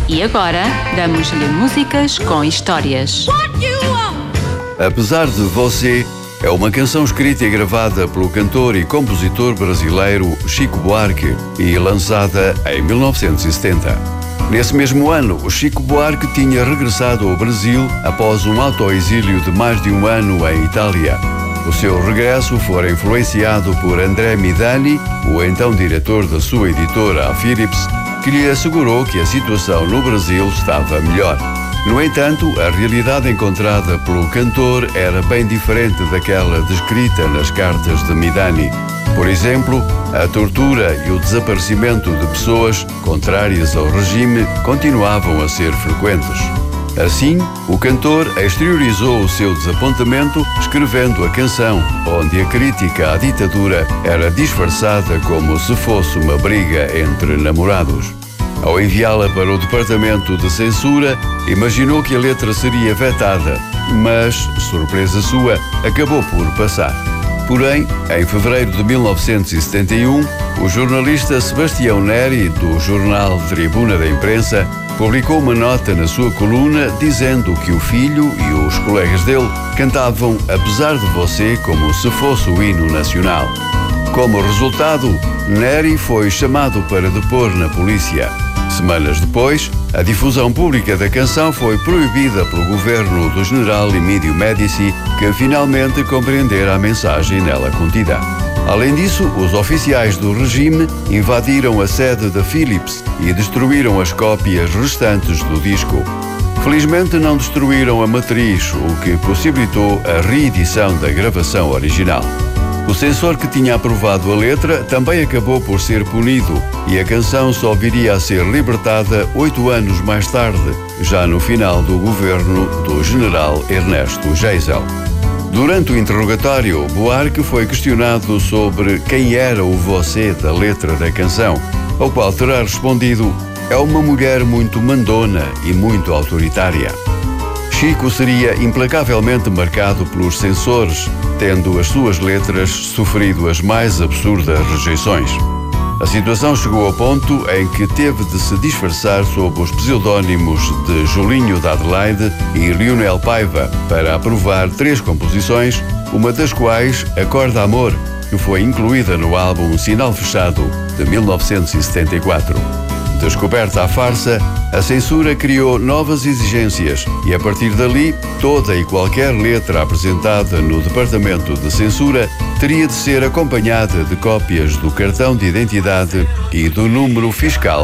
E agora, damos-lhe músicas com histórias. Apesar de Você é uma canção escrita e gravada pelo cantor e compositor brasileiro Chico Buarque e lançada em 1970. Nesse mesmo ano, o Chico Buarque tinha regressado ao Brasil após um autoexílio de mais de um ano em Itália. O seu regresso fora influenciado por André Midani, o então diretor da sua editora, a Philips, que lhe assegurou que a situação no Brasil estava melhor. No entanto, a realidade encontrada pelo cantor era bem diferente daquela descrita nas cartas de Midani. Por exemplo, a tortura e o desaparecimento de pessoas contrárias ao regime continuavam a ser frequentes. Assim, o cantor exteriorizou o seu desapontamento escrevendo a canção, onde a crítica à ditadura era disfarçada como se fosse uma briga entre namorados. Ao enviá-la para o departamento de censura, imaginou que a letra seria vetada, mas, surpresa sua, acabou por passar. Porém, em fevereiro de 1971, o jornalista Sebastião Neri, do jornal Tribuna da Imprensa, publicou uma nota na sua coluna dizendo que o filho e os colegas dele cantavam Apesar de Você como se fosse o hino nacional. Como resultado, Neri foi chamado para depor na polícia. Semanas depois, a difusão pública da canção foi proibida pelo governo do general Emílio Médici, que finalmente compreendera a mensagem nela contida. Além disso, os oficiais do regime invadiram a sede da Philips e destruíram as cópias restantes do disco. Felizmente não destruíram a matriz, o que possibilitou a reedição da gravação original. O censor que tinha aprovado a letra também acabou por ser punido e a canção só viria a ser libertada 8 anos mais tarde, já no final do governo do general Ernesto Geisel. Durante o interrogatório, Buarque foi questionado sobre quem era o você da letra da canção, ao qual terá respondido: é uma mulher muito mandona e muito autoritária. Chico seria implacavelmente marcado pelos censores, tendo as suas letras sofrido as mais absurdas rejeições. A situação chegou ao ponto em que teve de se disfarçar sob os pseudónimos de Julinho da Adelaide e Lionel Paiva para aprovar 3 composições, uma das quais, Acorda Amor, que foi incluída no álbum Sinal Fechado, de 1974. Descoberta a farsa, a censura criou novas exigências e, a partir dali, toda e qualquer letra apresentada no departamento de censura teria de ser acompanhada de cópias do cartão de identidade e do número fiscal